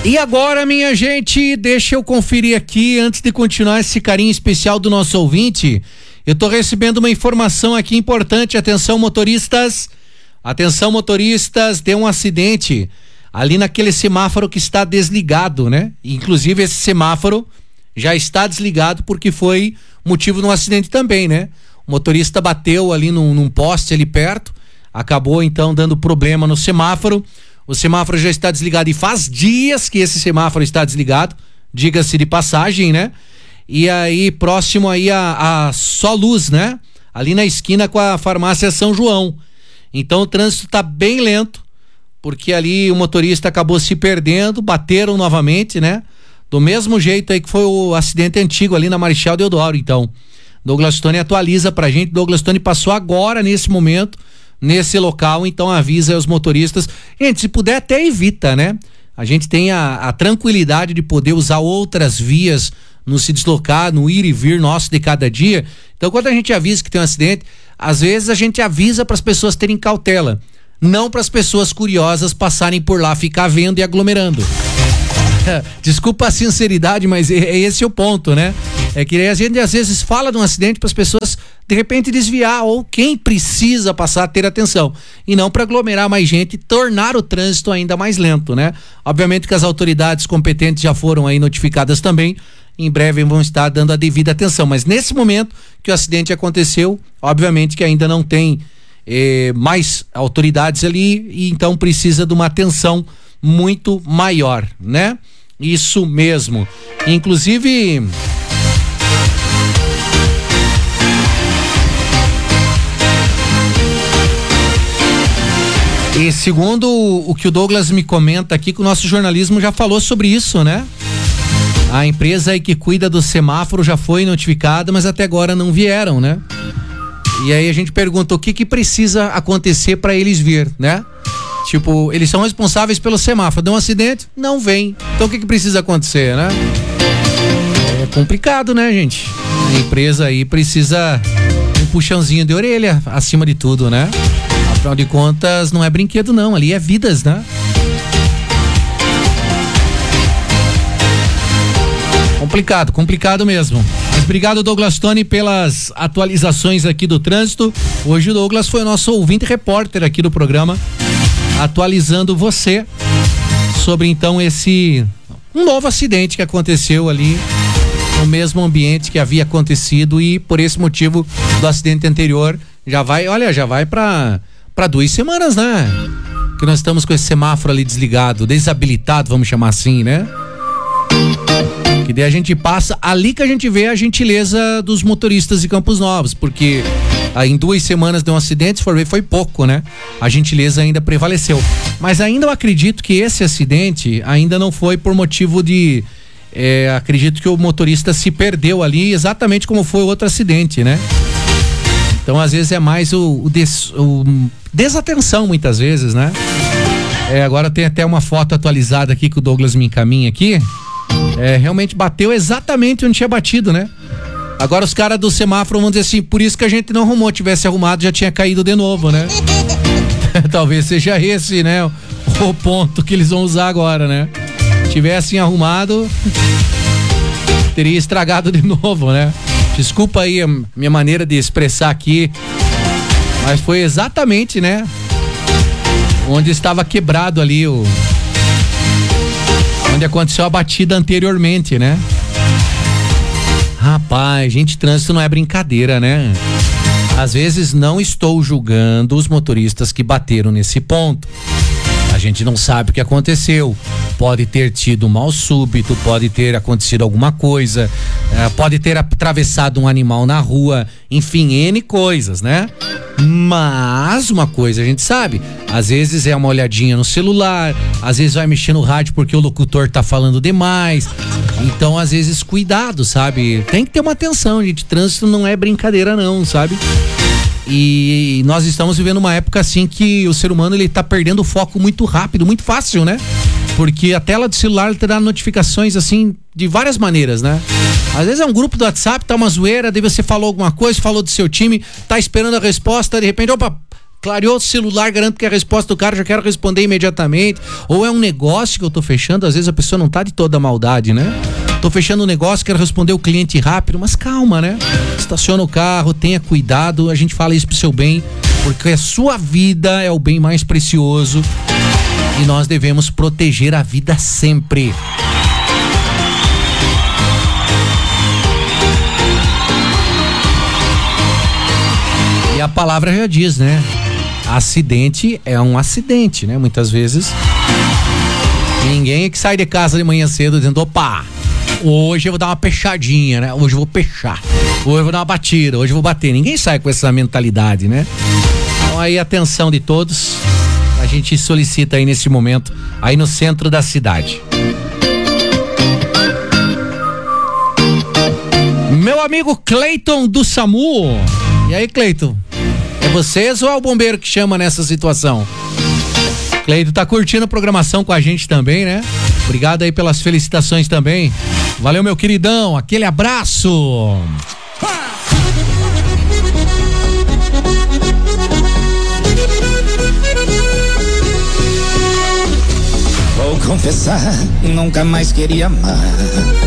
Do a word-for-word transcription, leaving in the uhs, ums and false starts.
E agora, minha gente, deixa eu conferir aqui, antes de continuar esse carinho especial do nosso ouvinte, eu tô recebendo uma informação aqui importante. Atenção, motoristas, atenção, motoristas, deu um acidente ali naquele semáforo que está desligado, né? Inclusive esse semáforo já está desligado porque foi motivo de um acidente também, né? O motorista bateu ali num, num poste ali perto, acabou então dando problema no semáforo. O semáforo já está desligado e faz dias que esse semáforo está desligado, diga-se de passagem, né? E aí, próximo aí a, a Só Luz, né? Ali na esquina com a farmácia São João. Então o trânsito tá bem lento, porque ali o motorista acabou se perdendo, bateram novamente, né? Do mesmo jeito aí que foi o acidente antigo ali na Marechal Deodoro. Então, Douglas Tony atualiza pra gente. Douglas Tony passou agora, nesse momento, nesse local, então avisa os motoristas. Gente, se puder até evita, né? A gente tem a, a tranquilidade de poder usar outras vias no se deslocar, no ir e vir nosso de cada dia. Então, quando a gente avisa que tem um acidente, às vezes a gente avisa para as pessoas terem cautela, não para as pessoas curiosas passarem por lá, ficar vendo e aglomerando. Desculpa a sinceridade, mas é, é esse o ponto, né? É que a gente às vezes fala de um acidente para as pessoas de repente desviar, ou quem precisa passar a ter atenção, e não para aglomerar mais gente e tornar o trânsito ainda mais lento, né? Obviamente que as autoridades competentes já foram aí notificadas também, em breve vão estar dando a devida atenção, mas nesse momento que o acidente aconteceu, obviamente que ainda não tem eh, mais autoridades ali, e então precisa de uma atenção muito maior, né? Isso mesmo. Inclusive, e segundo o que o Douglas me comenta aqui, que o nosso jornalismo já falou sobre isso, né? A empresa aí que cuida do semáforo já foi notificada, mas até agora não vieram, né? E aí a gente pergunta o que que precisa acontecer para eles vir, né? Tipo, eles são responsáveis pelo semáforo. Deu um acidente? Não vem. Então o que que precisa acontecer, né? É complicado, né, gente? A empresa aí precisa um puxãozinho de orelha acima de tudo, né? Afinal de contas, não é brinquedo não, ali é vidas, né? Complicado, complicado mesmo. Mas obrigado, Douglas Tony, pelas atualizações aqui do trânsito. Hoje o Douglas foi o nosso ouvinte repórter aqui do programa, atualizando você sobre então esse um novo acidente que aconteceu ali no mesmo ambiente que havia acontecido, e por esse motivo do acidente anterior já vai, olha, já vai para para duas semanas, né? Que nós estamos com esse semáforo ali desligado, desabilitado, vamos chamar assim, né? Que daí a gente passa, ali que a gente vê a gentileza dos motoristas de Campos Novos, porque aí em duas semanas de um acidente, se for ver, foi pouco, né? A gentileza ainda prevaleceu. Mas ainda eu acredito que esse acidente ainda não foi por motivo de... É, acredito que o motorista se perdeu ali, exatamente como foi o outro acidente, né? Então, às vezes, é mais o, o, des, o desatenção, muitas vezes, né? É, agora tem até uma foto atualizada aqui que o Douglas me encaminha aqui. É, realmente bateu exatamente onde tinha batido, né? Agora os caras do semáforo vão dizer assim, por isso que a gente não arrumou, tivesse arrumado já tinha caído de novo, né? Talvez seja esse, né? O ponto que eles vão usar agora, né? Tivessem arrumado, teria estragado de novo, né? Desculpa aí a minha maneira de expressar aqui, mas foi exatamente, né? Onde estava quebrado ali o... onde aconteceu a batida anteriormente, né? Rapaz, gente, trânsito não é brincadeira, né? Às vezes não estou julgando os motoristas que bateram nesse ponto. A gente não sabe o que aconteceu. Pode ter tido um mal súbito, pode ter acontecido alguma coisa, eh, pode ter atravessado um animal na rua, enfim, N coisas, né? Mas uma coisa a gente sabe, às vezes é uma olhadinha no celular, às vezes vai mexer no rádio porque o locutor tá falando demais. Então, às vezes, cuidado, sabe? Tem que ter uma atenção, gente. Trânsito não é brincadeira não, sabe? E nós estamos vivendo uma época assim que o ser humano ele tá perdendo o foco muito rápido, muito fácil, né? Porque a tela do celular te dá notificações assim de várias maneiras, né? Às vezes é um grupo do WhatsApp, tá uma zoeira, daí você falou alguma coisa, falou do seu time, tá esperando a resposta, de repente, opa, Clareou o celular, garanto que a resposta do cara já quero responder imediatamente. Ou é um negócio que eu tô fechando, às vezes a pessoa não tá de toda a maldade, né? Tô fechando um negócio, quero responder o cliente rápido, mas calma, né? Estaciona o carro, tenha cuidado, a gente fala isso pro seu bem, porque a sua vida é o bem mais precioso e nós devemos proteger a vida sempre. E a palavra já diz, né? Acidente é um acidente, né? Muitas vezes ninguém é que sai de casa de manhã cedo dizendo, opa, hoje eu vou dar uma pechadinha, né? Hoje eu vou pechar, hoje eu vou dar uma batida, hoje eu vou bater. Ninguém sai com essa mentalidade, né? Então aí, atenção de todos, a gente solicita aí nesse momento, aí no centro da cidade. Meu amigo Cleiton do SAMU. E aí, Cleiton? É vocês ou é o bombeiro que chama nessa situação? Cleiton tá curtindo a programação com a gente também, né? Obrigado aí pelas felicitações também. Valeu, meu queridão. Aquele abraço. Vou confessar, nunca mais queria amar.